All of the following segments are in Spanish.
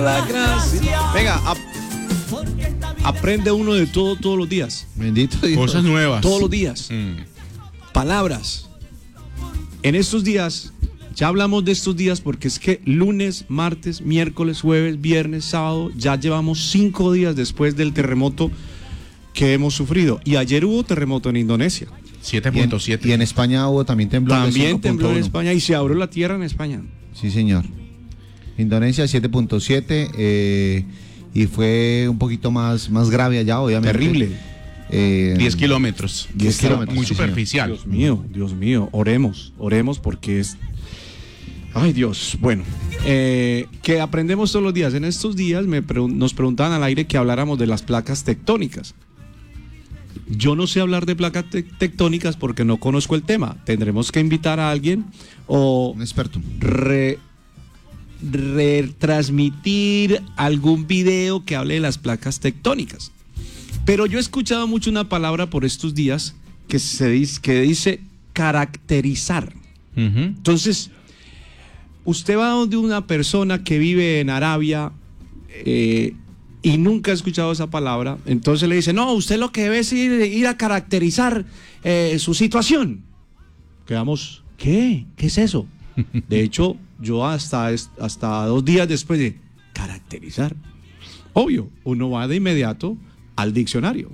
la gracia. Venga, aprende uno de todo todos los días. Bendito Dios. Cosas nuevas. Todos los días. Palabras. En estos días, ya hablamos de estos días porque es que lunes, martes, miércoles, jueves, viernes, sábado, ya llevamos 5 días después del terremoto que hemos sufrido. Y ayer hubo terremoto en Indonesia. 7.7. Y en España hubo también temblor. También tembló en España y se abrió la tierra en España. Sí, señor. Indonesia 7.7 y fue un poquito más grave allá, obviamente. Terrible. 10 kilómetros. 10 kilómetros. Muy sí, superficial. Dios mío, oremos porque es... Ay, Dios, bueno, que aprendemos todos los días. En estos días nos preguntaban al aire que habláramos de las placas tectónicas. Yo no sé hablar de placas tectónicas porque no conozco el tema. Tendremos que invitar a alguien o... Un experto. Retransmitir algún video que hable de las placas tectónicas. Pero yo he escuchado mucho una palabra por estos días que dice caracterizar. Entonces, usted va donde una persona que vive en Arabia y nunca ha escuchado esa palabra, entonces le dice, no, usted lo que debe es ir a caracterizar su situación. Quedamos, ¿qué? ¿Qué es eso? De hecho, yo hasta 2 días después de caracterizar, obvio, uno va de inmediato al diccionario,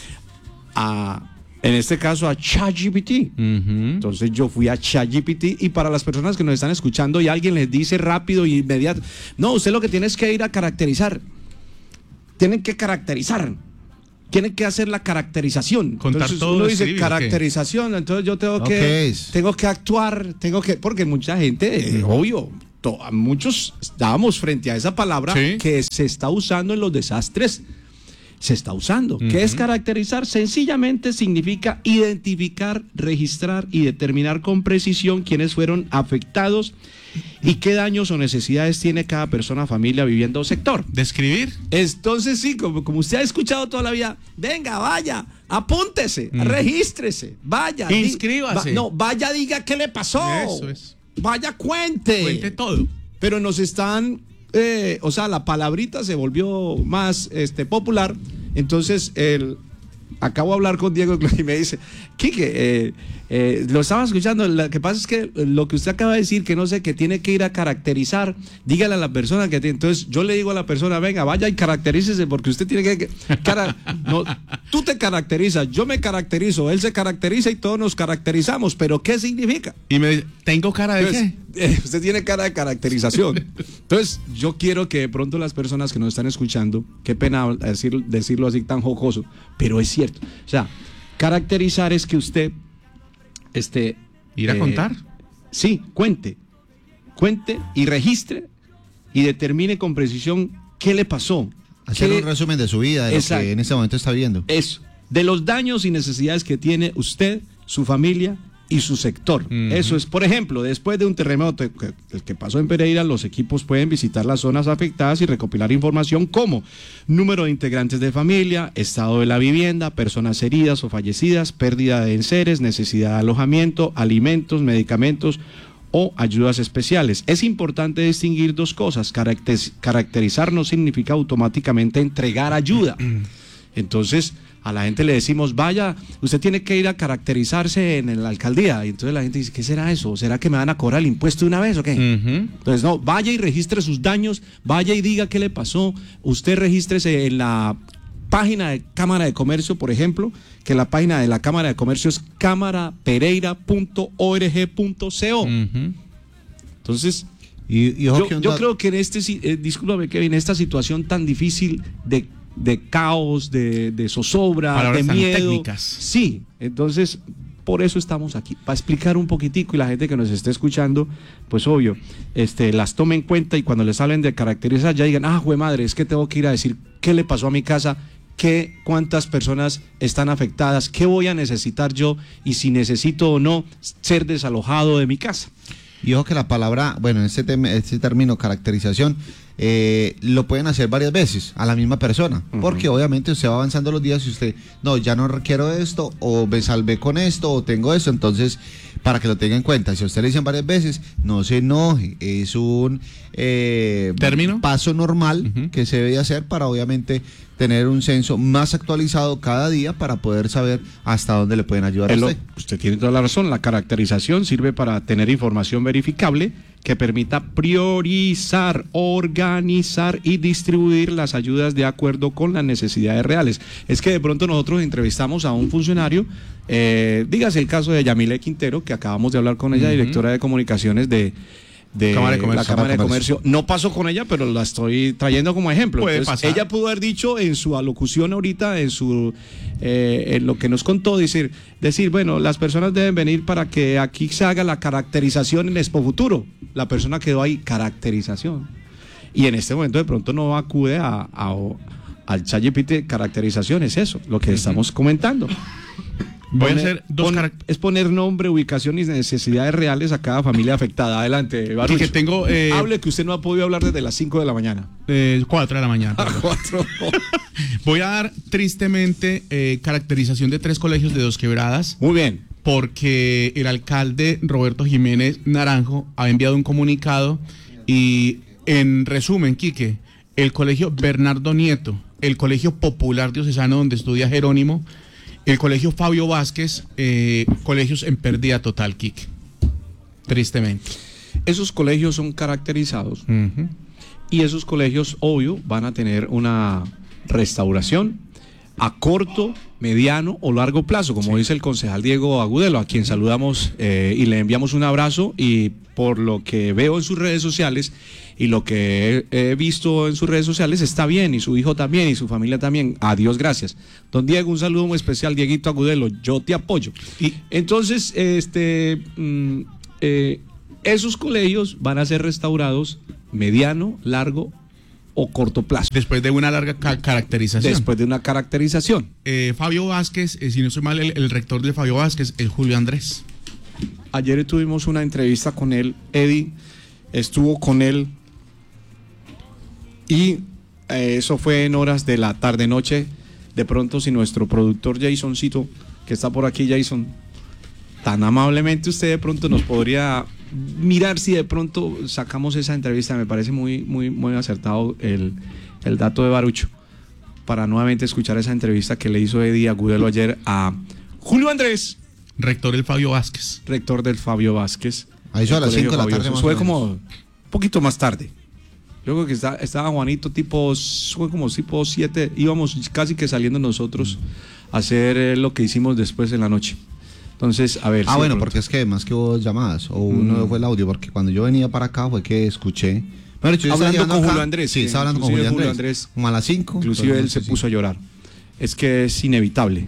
en este caso a ChatGPT. Entonces yo fui a ChatGPT y para las personas que nos están escuchando y alguien les dice rápido e inmediato, no, usted lo que tiene es que ir a caracterizar, tienen que caracterizar, tienen que hacer la caracterización. Contar entonces todo, uno dice escribir, caracterización, entonces yo tengo que actuar, porque mucha gente, obvio, muchos estábamos frente a esa palabra que se está usando en los desastres. Se está usando. ¿Qué es caracterizar? Sencillamente significa identificar, registrar y determinar con precisión quiénes fueron afectados y qué daños o necesidades tiene cada persona, familia, vivienda o sector. ¿Describir? Entonces sí, como usted ha escuchado toda la vida, venga, vaya, apúntese, regístrese, vaya. Inscríbase. Vaya, diga qué le pasó. Eso es. Vaya, cuente. Cuente todo. Pero nos están... o sea, la palabrita se volvió más popular. Entonces, acabo de hablar con Diego y me dice, Quique, lo estaba escuchando, lo que pasa es que lo que usted acaba de decir, que no sé, que tiene que ir a caracterizar, dígale a la persona que tiene. Entonces yo le digo a la persona, venga, vaya y caracterícese, porque usted tiene que no, tú te caracterizas, yo me caracterizo, él se caracteriza y todos nos caracterizamos, pero ¿qué significa? Y me dice, ¿tengo cara de qué? Usted tiene cara de caracterización. Entonces yo quiero que de pronto las personas que nos están escuchando, qué pena decirlo así tan jocoso, pero es cierto, o sea, caracterizar es que usted ir a contar. Sí, cuente y registre y determine con precisión qué le pasó. Hacer un resumen de su vida, de lo que en este momento está viviendo. Eso, de los daños y necesidades que tiene usted, su familia y su sector. Eso es, por ejemplo, después de un terremoto el que pasó en Pereira, los equipos pueden visitar las zonas afectadas y recopilar información como número de integrantes de familia, estado de la vivienda, personas heridas o fallecidas, pérdida de enseres, necesidad de alojamiento, alimentos, medicamentos o ayudas especiales. Es importante distinguir 2 cosas. Caracterizar no significa automáticamente entregar ayuda. Entonces, a la gente le decimos, vaya, usted tiene que ir a caracterizarse en la alcaldía. Y entonces la gente dice, ¿qué será eso? ¿Será que me van a cobrar el impuesto de una vez o qué? Entonces, no, vaya y registre sus daños, vaya y diga qué le pasó. Usted regístrese en la página de Cámara de Comercio, por ejemplo, que la página de la Cámara de Comercio es camarapereira.org.co. Entonces, yo creo que en discúlpame, Kevin, esta situación tan difícil de caos, de zozobra, palabras de miedo. Técnicas. Sí, entonces por eso estamos aquí, para explicar un poquitico y la gente que nos esté escuchando, pues obvio, las tome en cuenta y cuando les hablen de caracterizar ya digan, jue madre, es que tengo que ir a decir qué le pasó a mi casa, cuántas personas están afectadas, qué voy a necesitar yo y si necesito o no ser desalojado de mi casa. Y ojo que la palabra, bueno, en este término caracterización, lo pueden hacer varias veces a la misma persona, porque obviamente usted va avanzando los días y usted, no, ya no requiero esto, o me salvé con esto, o tengo esto, entonces, para que lo tenga en cuenta, si a usted le dicen varias veces, no se enoje, es un ¿término? Paso normal que se debe hacer para obviamente tener un censo más actualizado cada día para poder saber hasta dónde le pueden ayudar a usted. Usted tiene toda la razón, la caracterización sirve para tener información verificable que permita priorizar, organizar y distribuir las ayudas de acuerdo con las necesidades reales. Es que de pronto nosotros entrevistamos a un funcionario, dígase el caso de Yamile Quintero, que acabamos de hablar con ella, directora de comunicaciones de la Cámara de Comercio. No pasó con ella, pero la estoy trayendo como ejemplo. Entonces, ella pudo haber dicho en su alocución ahorita, en lo que nos contó, decir, bueno, las personas deben venir para que aquí se haga la caracterización en Expo Futuro. La persona quedó ahí, caracterización. Y en este momento de pronto no acude al ChatGPT, caracterización, es eso, lo que estamos comentando. Voy a hacer es poner nombre, ubicación y necesidades reales a cada familia afectada. Adelante, Baruch. Que tengo, hable, que usted no ha podido hablar desde las 5 de la mañana. 4 de la mañana. 4. Voy a dar tristemente caracterización de 3 colegios de Dos Quebradas. Muy bien. Porque el alcalde Roberto Jiménez Naranjo ha enviado un comunicado y, en resumen, Quique, el colegio Bernardo Nieto, el colegio popular diocesano donde estudia Jerónimo, el colegio Fabio Vázquez, colegios en pérdida total, Quique. Tristemente. Esos colegios son caracterizados y esos colegios, obvio, van a tener una restauración a corto, mediano o largo plazo, como dice el concejal Diego Agudelo, a quien saludamos y le enviamos un abrazo, y por lo que veo en sus redes sociales y lo que he visto en sus redes sociales está bien, y su hijo también y su familia también, a Dios gracias. Don Diego, un saludo muy especial, Dieguito Agudelo, yo te apoyo. Y entonces, esos colegios van a ser restaurados mediano, largo o corto plazo. Después de una larga caracterización. Después de una caracterización. Fabio Vázquez, si no estoy mal, el rector de Fabio Vázquez es Julio Andrés. Ayer tuvimos una entrevista con él, Eddie estuvo con él, y eso fue en horas de la tarde-noche. De pronto, si nuestro productor Jasoncito, que está por aquí, Jason, tan amablemente usted de pronto nos podría mirar si de pronto sacamos esa entrevista. Me parece muy, muy, muy acertado el dato de Barucho, para nuevamente escuchar esa entrevista que le hizo Eddie Agudelo ayer a Julio Andrés, rector del Fabio Vázquez. Rector del Fabio Vázquez. A eso a las 5 de la tarde. Fue como un poquito más tarde. Luego que estaba Juanito, fue como tipo 7, íbamos casi que saliendo nosotros a hacer lo que hicimos después en la noche. Entonces, a ver. Bueno, porque es que más que hubo llamadas, o uno fue el audio, porque cuando yo venía para acá fue que escuché. Hablando con Julio Andrés. Sí, estaba hablando con Julio Andrés. Como a las 5. Inclusive él se puso a llorar. Es que es inevitable.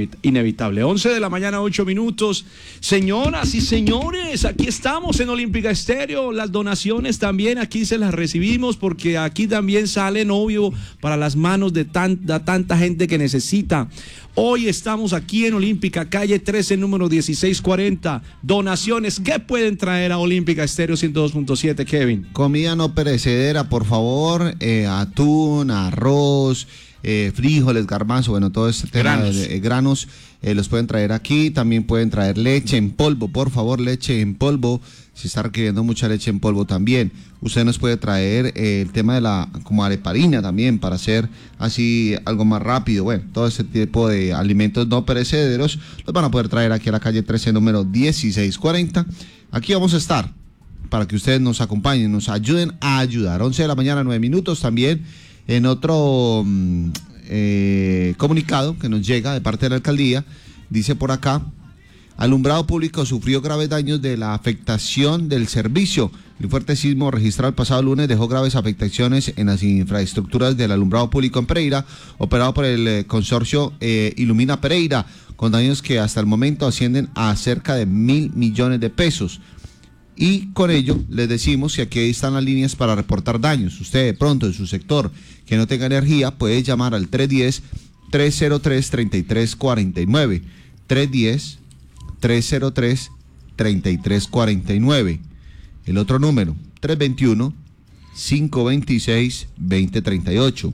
11 de la mañana, 8 minutos. Señoras y señores, aquí estamos en Olímpica Estéreo. Las donaciones también aquí se las recibimos, porque aquí también salen, obvio, para las manos de tanta gente que necesita. Hoy estamos aquí en Olímpica, calle 13, número 1640. Donaciones, ¿qué pueden traer a Olímpica Estéreo 102.7, Kevin? Comida no perecedera, por favor. Atún, arroz, frijoles, garbanzo, bueno, todo este tema de granos los pueden traer aquí. También pueden traer leche en polvo, por favor, leche en polvo. Se está requiriendo mucha leche en polvo también. Usted nos puede traer el tema de como areparina también, para hacer así algo más rápido. Bueno, todo ese tipo de alimentos no perecederos los van a poder traer aquí a la calle 13, número 1640. Aquí vamos a estar para que ustedes nos acompañen, nos ayuden a ayudar. 11 de la mañana, 9 minutos. También en otro comunicado que nos llega de parte de la alcaldía, dice por acá: alumbrado público sufrió graves daños de la afectación del servicio. El fuerte sismo registrado el pasado lunes dejó graves afectaciones en las infraestructuras del alumbrado público en Pereira, operado por el consorcio Ilumina Pereira, con daños que hasta el momento ascienden a cerca de 1.000 millones de pesos. Y con ello les decimos que aquí están las líneas para reportar daños. Usted de pronto en su sector que no tenga energía puede llamar al 310-303-3349. 310-303-3349. El otro número, 321-526-2038.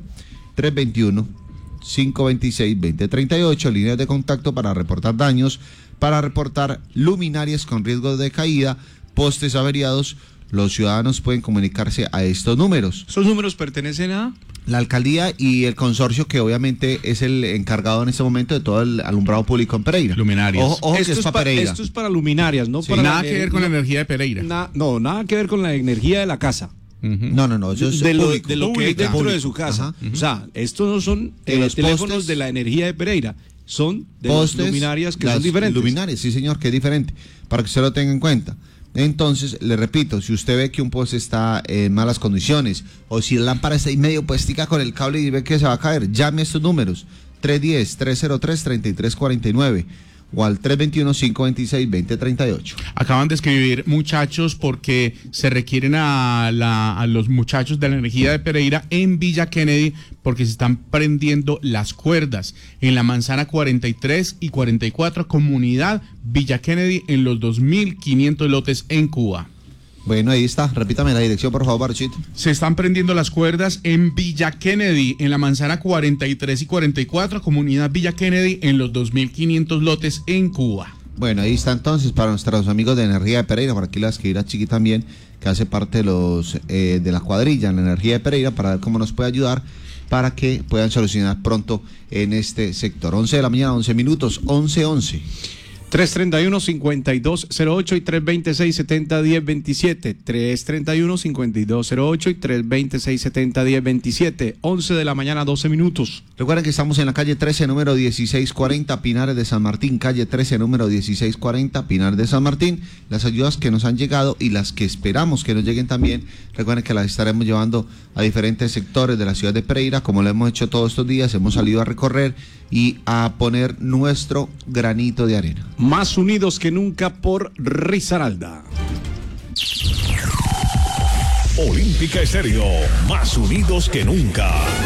321-526-2038, líneas de contacto para reportar daños, para reportar luminarias con riesgo de caída, postes averiados. Los ciudadanos pueden comunicarse a estos números. ¿Esos números pertenecen a...? La alcaldía y el consorcio, que obviamente es el encargado en este momento de todo el alumbrado público en Pereira. Luminarias. Ojo Esto que es para Pereira. Esto es para luminarias, no Sí. para Nada que ver con la energía de Pereira. No, nada que ver con la energía de la casa. No, eso es De lo público. que hay dentro Público. de su casa. Ajá. O sea, estos no son De los teléfonos postes, de la energía de Pereira, son de Postes, las luminarias que las son diferentes. Luminarias, sí señor, que es diferente, para que usted lo tenga en cuenta. Entonces, le repito, si usted ve que un poste está en malas condiciones, o si la lámpara está ahí medio puestica con el cable y ve que se va a caer, llame a estos números, 310-303-3349 o al 321-526-2038. Acaban de escribir muchachos porque se requieren a los muchachos de la energía de Pereira en Villa Kennedy porque se están prendiendo las cuerdas en la manzana 43 y 44, comunidad Villa Kennedy, en los 2.500 lotes en Cuba. Bueno, ahí está, repítame la dirección por favor, Barchito. Se están prendiendo las cuerdas en Villa Kennedy, en la manzana 43 y 44, comunidad Villa Kennedy, en los 2.500 lotes en Cuba. Bueno, ahí está entonces para nuestros amigos de Energía de Pereira, por aquí la escribirá Chiqui también, que hace parte de los de la cuadrilla en la Energía de Pereira, para ver cómo nos puede ayudar para que puedan solucionar pronto en este sector. 11 de la mañana, 11 minutos, 11:11. 331-5208 y 326-70-1027. 331-5208 y 326-70-1027. 11 de la mañana, 12 minutos. Recuerden que estamos en la calle 13, número 1640, Pinares de San Martín. Calle 13, número 1640, Pinares de San Martín. Las ayudas que nos han llegado y las que esperamos que nos lleguen también, recuerden que las estaremos llevando a diferentes sectores de la ciudad de Pereira, como lo hemos hecho todos estos días. Hemos salido a recorrer y a poner nuestro granito de arena. Más unidos que nunca por Risaralda. Olímpica Estéreo, más unidos que nunca.